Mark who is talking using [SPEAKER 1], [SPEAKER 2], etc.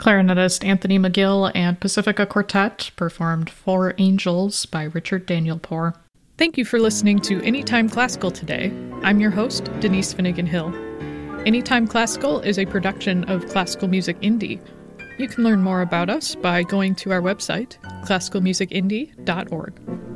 [SPEAKER 1] Clarinetist Anthony McGill and Pacifica Quartet performed Four Angels by Richard Daniel Poor. Thank you for listening to Anytime Classical today. I'm your host, Denise Finnegan Hill. Anytime Classical is a production of Classical Music Indie. You can learn more about us by going to our website, classicalmusicindie.org.